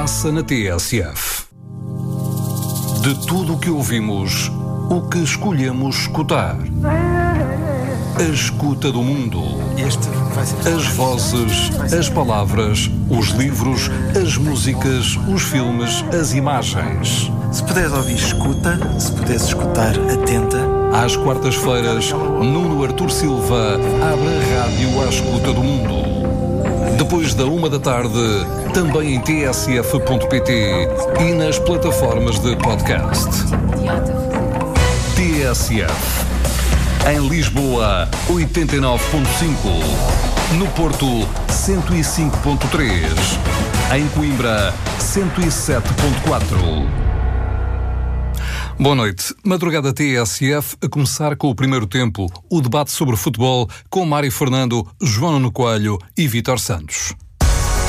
passa na TSF. De tudo o que ouvimos, o que escolhemos escutar. A escuta do mundo. As vozes, as palavras, os livros, as músicas, os filmes, as imagens. Se puderes ouvir, escuta. Se puderes escutar, atenta. Às quartas-feiras, Nuno Artur Silva abre a rádio à escuta do mundo. Depois da 13h, também em tsf.pt e nas plataformas de podcast. TSF. Em Lisboa, 89.5. No Porto, 105.3. Em Coimbra, 107.4. Boa noite. Madrugada TSF, a começar com o primeiro tempo, o debate sobre futebol com Mário Fernando, João Nuno Coelho e Vítor Santos.